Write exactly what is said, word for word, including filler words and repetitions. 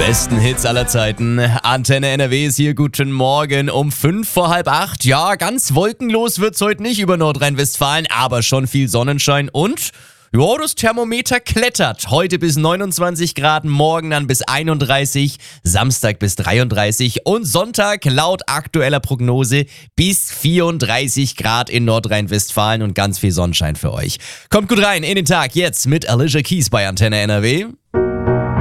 Besten Hits aller Zeiten. Antenne N R W ist hier. Guten Morgen um fünf vor halb acht. Ja, ganz wolkenlos wird's heute nicht über Nordrhein-Westfalen, aber schon viel Sonnenschein und ja, das Thermometer klettert. Heute bis neunundzwanzig Grad, morgen dann bis einunddreißig, Samstag bis dreiunddreißig und Sonntag laut aktueller Prognose bis vierunddreißig Grad in Nordrhein-Westfalen und ganz viel Sonnenschein für euch. Kommt gut rein in den Tag jetzt mit Alicia Keys bei Antenne N R W.